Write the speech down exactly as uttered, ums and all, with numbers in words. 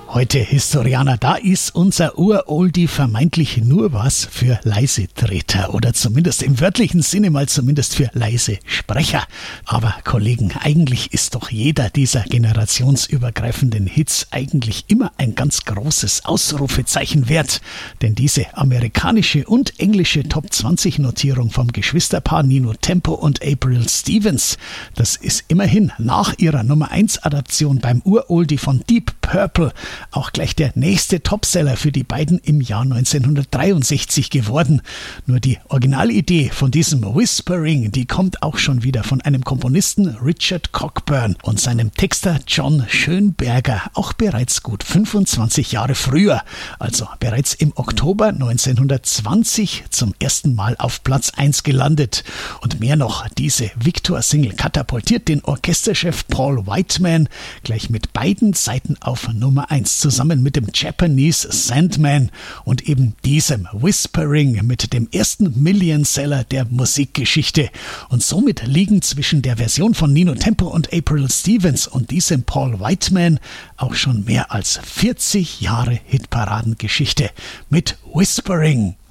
Heute, Historianer, da ist unser Uroldie vermeintlich nur was für Leisetreter oder zumindest im wörtlichen Sinne mal zumindest für leise Sprecher. Aber Kollegen, eigentlich ist doch jeder dieser generationsübergreifenden Hits eigentlich immer ein ganz großes Ausrufezeichen wert. Denn diese amerikanische und englische Top zwanzig Notierung vom Geschwisterpaar Nino Tempo und April Stevens, das ist immerhin nach ihrer Nummer eins Adaption beim Uroldie von Deep Purple auch gleich der nächste Topseller für die beiden im Jahr neunzehnhundertdreiundsechzig geworden. Nur die Originalidee von diesem Whispering, die kommt auch schon wieder von einem Komponisten Richard Cockburn und seinem Texter John Schönberger, auch bereits gut fünfundzwanzig Jahre früher, also bereits im Oktober neunzehnhundertzwanzig zum ersten Mal auf Platz eins gelandet. Und mehr noch, diese Victor-Single katapultiert den Orchesterchef Paul Whiteman gleich mit beiden Seiten auf Nummer eins zusammen mit dem Japanese Sandman und eben diesem Whispering mit dem ersten Millionseller der Musikgeschichte. Und somit liegen zwischen der Version von Nino Tempo und April Stevens und diesem Paul Whiteman auch schon mehr als vierzig Jahre Hitparadengeschichte mit Whispering.